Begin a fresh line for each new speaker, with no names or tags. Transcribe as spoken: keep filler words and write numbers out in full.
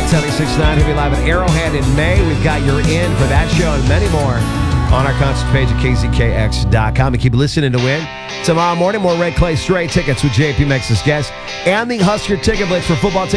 ten six nine. He'll be live at Arrowhead in May. We've got your in for that show and many more on our concert page at K Z K X dot com. And keep listening to win. Tomorrow morning, more Red Clay Stray tickets with J P Mex's guest and the Husker Ticket Blitz for football tickets.